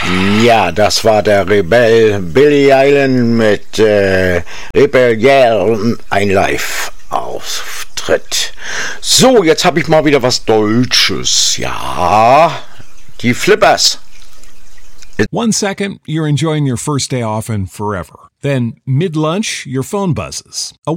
Ja, das war der Rebell Billy Allen mit Rebel Yell, ein Live-Auftritt. So, jetzt habe ich mal wieder was Deutsches. Ja, die Flippers. 1 second, you're enjoying your first day off and forever. Then, mid-lunch, your phone buzzes.